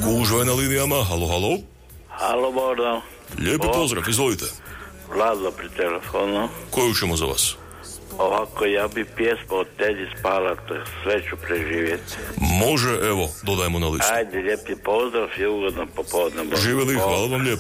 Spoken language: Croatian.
Gužva je na linijama, halo, halo. Halo, Bordel. Lijepi pozdrav, izvolite. Vlado pri telefonu. Koju ćemo za vas? Ovako, ja bi pjesmu od Teddy Spalata, sve ću preživjeti. Može, evo, dodajemo na listu. Ajde, lijepi pozdrav i ugodno popodne. Živjeli, hvala vam lijepo.